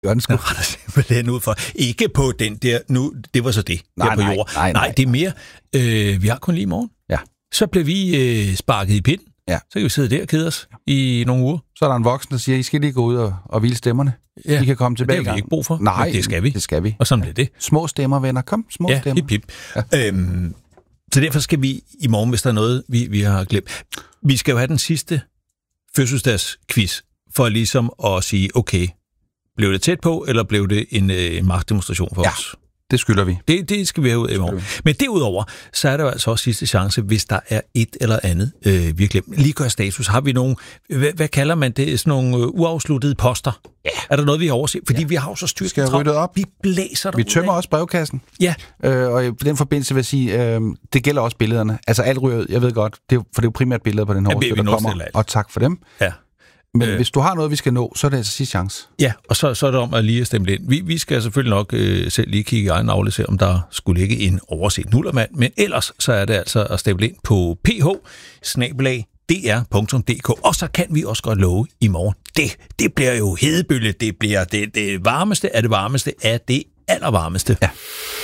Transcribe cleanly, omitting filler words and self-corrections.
Gør den sgu. Den retter simpelthen ud for. Ikke på den der, nu, det var så det, der på jorden. Nej, det er mere, vi har kun lige i morgen. Ja. Så bliver vi sparket i pinden. Ja. Så kan vi sidde der og kede os i nogle uger. Så er der en voksen, der siger, I skal lige gå ud og hvile stemmerne. Ja. I kan komme tilbage. Det har vi ikke brug for. Nej, det skal vi. Det skal vi. Og sådan bliver det. Små stemmer, venner. Kom, små stemmer. Hip. Ja. Så derfor skal vi i morgen, hvis der er noget, vi har glemt. Vi skal jo have den sidste fødselsdagsquiz, for ligesom at sige, okay, blev det tæt på, eller blev det en magtdemonstration for os? Det skylder vi. Det skal vi have ud i morgen. Men derudover, så er der jo altså også sidste chance, hvis der er et eller andet, vi har glemt. Lige gør status. Har vi nogle, hvad kalder man det, sådan nogle uafsluttede poster? Ja. Er der noget, vi har overset? Fordi vi har jo så styrt skal ryddet op. Vi blæser Vi tømmer også brevkassen. Ja. Og i den forbindelse vil jeg sige, det gælder også billederne. Altså alt ryger ud, jeg ved godt, for det er jo primært billeder på den hårde, der kommer. Og tak for dem. Ja. Men hvis du har noget, vi skal nå, så er det altså sidste chance. Ja, og så er det om at lige at stemme ind. Vi skal selvfølgelig nok selv lige kigge i egen navle, se om der skulle ligge en overset nullermand. Men ellers så er det altså at stemme ind på ph@dr.dk. Og så kan vi også godt love i morgen. Det bliver jo hedebølge. Det bliver det varmeste af det varmeste af det allervarmeste. Ja.